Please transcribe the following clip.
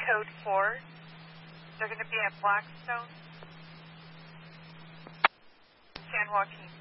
code 4. They're going to be at Blackstone, San Joaquin.